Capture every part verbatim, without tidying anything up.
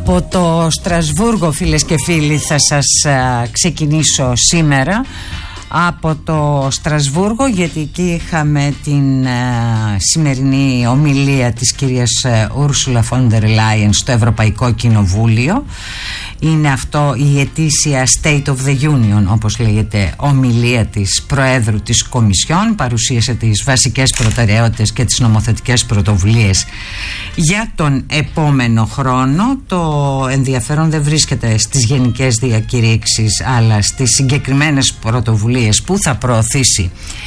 Από το Στρασβούργο, φίλες και φίλοι, θα σας α, ξεκινήσω σήμερα από το Στρασβούργο, γιατί εκεί είχαμε την α, σημερινή ομιλία της κυρίας Ούρσουλα Φόντερ Λάιεν στο Ευρωπαϊκό Κοινοβούλιο. Είναι αυτό η ετήσια State of the Union, όπως λέγεται, ομιλία της Προέδρου της Κομισιόν. Παρουσίασε τις βασικές προτεραιότητες και τις νομοθετικές πρωτοβουλίες για τον επόμενο χρόνο. Το ενδιαφέρον δεν βρίσκεται στις γενικές διακηρύξεις, αλλά στις συγκεκριμένες πρωτοβουλίες που θα προωθήσει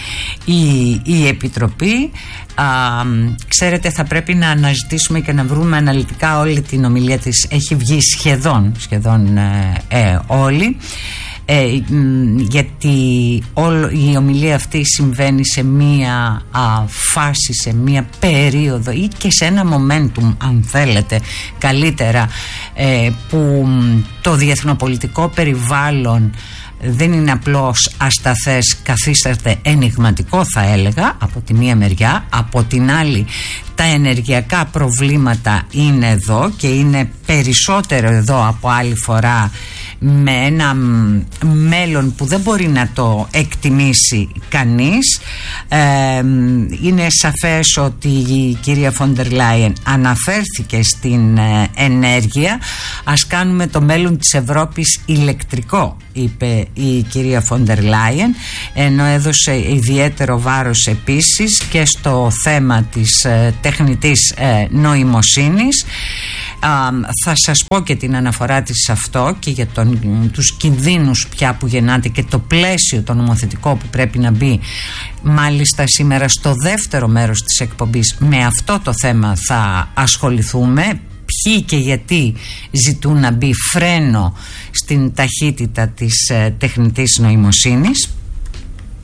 η, η Επιτροπή. Α, ξέρετε, θα πρέπει να αναζητήσουμε και να βρούμε αναλυτικά όλη την ομιλία της. Έχει βγει σχεδόν, σχεδόν ε, ε, όλη, ε, γιατί όλο, η ομιλία αυτή συμβαίνει σε μία α, φάση, σε μία περίοδο ή και σε ένα momentum, αν θέλετε καλύτερα, ε, που το διεθνοπολιτικό περιβάλλον δεν είναι απλώς ασταθές, καθίσταται ενιγματικό, θα έλεγα, από τη μία μεριά. Από την άλλη, τα ενεργειακά προβλήματα είναι εδώ και είναι περισσότερο εδώ από άλλη φορά, με ένα μέλλον που δεν μπορεί να το εκτιμήσει κανείς. ε, είναι σαφές ότι η κυρία Φόντερ Λάιεν αναφέρθηκε στην ε, ενέργεια. Ας κάνουμε το μέλλον της Ευρώπης ηλεκτρικό, είπε η κυρία Φόντερ Λάιεν, ενώ έδωσε ιδιαίτερο βάρος επίσης και στο θέμα της ε, τεχνητής ε, νοημοσύνης. Uh, θα σας πω και την αναφορά της σε αυτό και για τον, τους κινδύνους πια που γεννάται και το πλαίσιο το νομοθετικό που πρέπει να μπει. Μάλιστα σήμερα στο δεύτερο μέρος της εκπομπής με αυτό το θέμα θα ασχοληθούμε. Ποιοι και γιατί ζητούν να μπει φρένο στην ταχύτητα της ε, τεχνητής νοημοσύνης.